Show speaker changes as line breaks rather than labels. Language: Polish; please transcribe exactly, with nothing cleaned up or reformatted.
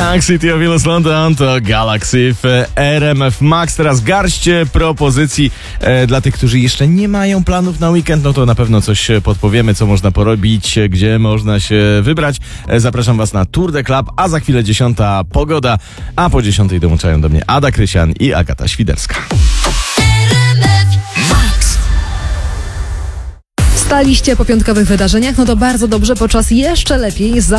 Tak, City of Venus London to Galaxy w R M F Max. Teraz garść propozycji e, dla tych, którzy jeszcze nie mają planów na weekend. No to na pewno coś podpowiemy, co można porobić, gdzie można się wybrać. E, zapraszam Was na Tour de Club, a za chwilę dziesiąta pogoda, a po dziesiątej dołączają do mnie Ada Krysian i Agata Świderska.
Staliście po piątkowych wydarzeniach? No to bardzo dobrze, po czas jeszcze lepiej. Za